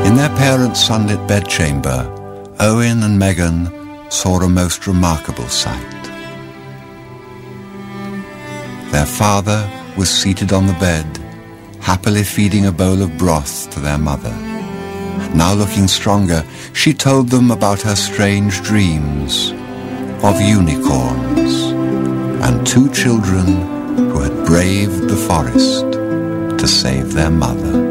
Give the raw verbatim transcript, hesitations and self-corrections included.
In their parents' sunlit bedchamber, Owen and Megan saw a most remarkable sight. Their father was seated on the bed, happily feeding a bowl of broth to their mother. Now looking stronger, she told them about her strange dreams of unicorns and two children who had braved the forest to save their mother.